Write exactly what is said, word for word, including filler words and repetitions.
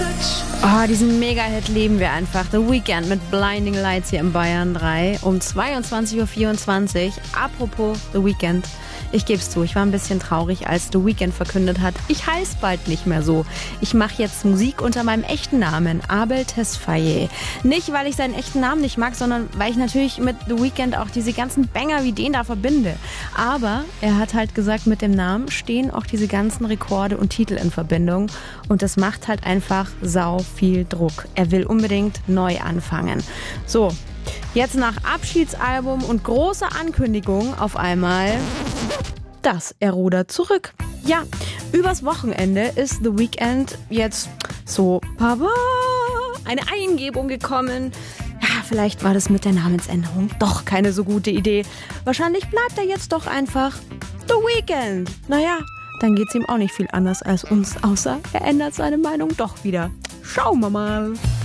Oh, diesen Mega-Hit lieben wir einfach. The Weeknd mit Blinding Lights hier im Bayern drei um zweiundzwanzig Uhr vierundzwanzig. Apropos The Weeknd. Ich geb's zu, ich war ein bisschen traurig, als The Weeknd verkündet hat, ich heiß bald nicht mehr so. Ich mache jetzt Musik unter meinem echten Namen, Abel Tesfaye. Nicht, weil ich seinen echten Namen nicht mag, sondern weil ich natürlich mit The Weeknd auch diese ganzen Banger wie den da verbinde. Aber er hat halt gesagt, mit dem Namen stehen auch diese ganzen Rekorde und Titel in Verbindung. Und das macht halt einfach sau viel Druck. Er will unbedingt neu anfangen. So, jetzt nach Abschiedsalbum und großer Ankündigung auf einmal, dass er rudert zurück. Ja, übers Wochenende ist The Weeknd jetzt so Papa, eine Eingebung gekommen. Ja, vielleicht war das mit der Namensänderung doch keine so gute Idee. Wahrscheinlich bleibt er jetzt doch einfach The Weeknd. Naja, dann geht's ihm auch nicht viel anders als uns, außer er ändert seine Meinung doch wieder. Schauen wir mal.